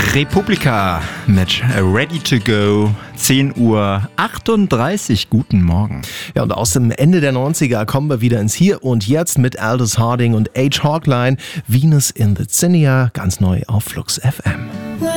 Republika mit Ready to Go, 10:38 Uhr. Guten Morgen. Ja, und aus dem Ende der 90er kommen wir wieder ins Hier und Jetzt mit Aldous Harding und Age Hawkline. Venus in the Zinnia, ganz neu auf Flux FM.